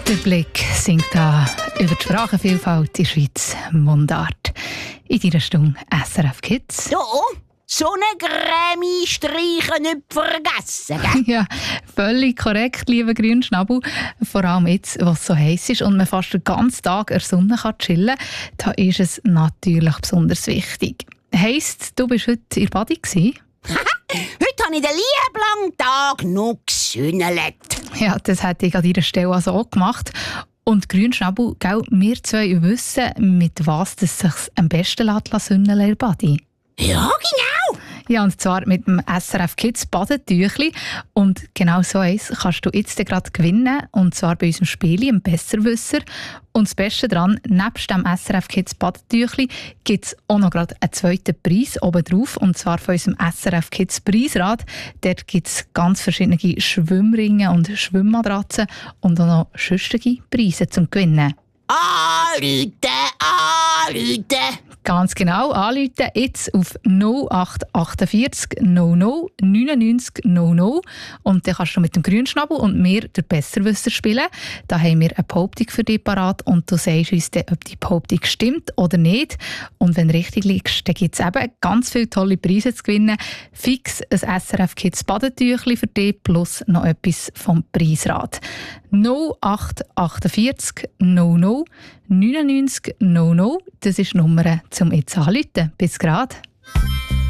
Der Blick singt da über die Sprachenvielfalt in der Schweiz Mundart. In deiner Stunde SRF Kids. Ja, Sonnencreme streichen nicht vergessen, gell? Ja, völlig korrekt, lieber Grünschnabel. Vor allem jetzt, was so heiß ist und man fast den ganzen Tag in der Sonne chillen kann, da ist es natürlich besonders wichtig. Heisst, du bist heute in der Badi gewesen? Heute habe ich den lieben langen Tag noch gesünnelt. Ja, das hätte ich an deiner Stelle also auch gemacht. Und Grünschnabel, gell, wir zwei wissen, mit was es sich am besten sünnen in der Badi. Ja, genau. Ja, und zwar mit dem SRF Kids Badetüchli. Und genau so eins kannst du jetzt gerade gewinnen. Und zwar bei unserem Spiel im Besserwisser. Und das Beste daran, nebst dem SRF Kids Badetüchli gibt es auch noch gerade einen zweiten Preis obendrauf. Und zwar von unserem SRF Kids Preisrad. Dort gibt es ganz verschiedene Schwimmringe und Schwimmmatratzen und auch noch sonstige Preise zum Gewinnen. Anrufen! Ganz genau, anrufen jetzt auf 0848 00 99 00 und dann kannst du mit dem Grünschnabel und mir den Besserwisser spielen. Da haben wir eine Behauptung für dich parat und du sagst uns dann, ob die Behauptung stimmt oder nicht. Und wenn du richtig liegst, dann gibt es eben ganz viele tolle Preise zu gewinnen. Fix ein SRF Kids Badetüchli für dich plus noch etwas vom Preisrad. 0848 00 99 00, das ist die Nummer zum jetzt anrufen. Bis grad.